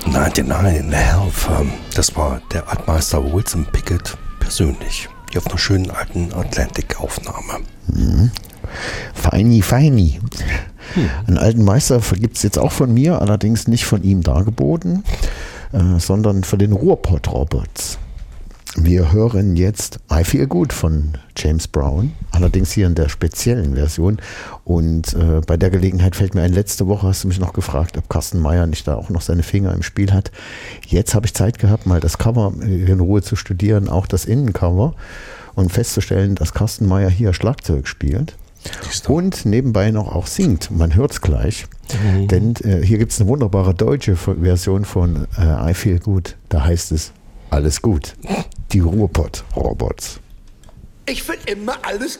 99 Health, das war der Altmeister Wilson Pickett persönlich. Hier auf einer schönen alten Atlantic-Aufnahme. Feini, feini. Einen alten Meister gibt es jetzt auch von mir, allerdings nicht von ihm dargeboten, sondern von den Ruhrpott-Robots. Wir hören jetzt I Feel Good von James Brown, allerdings hier in der speziellen Version. Und bei der Gelegenheit fällt mir ein, letzte Woche hast du mich noch gefragt, ob Carsten Meyer nicht da auch noch seine Finger im Spiel hat. Jetzt habe ich Zeit gehabt, mal das Cover in Ruhe zu studieren, auch das Innencover, und festzustellen, dass Carsten Meyer hier Schlagzeug spielt. Und nebenbei noch auch singt. Man hört es gleich. Denn hier gibt es eine wunderbare deutsche Version von I Feel Good. Da heißt es alles gut. Die Ruhrpott-Robots. Ich find immer alles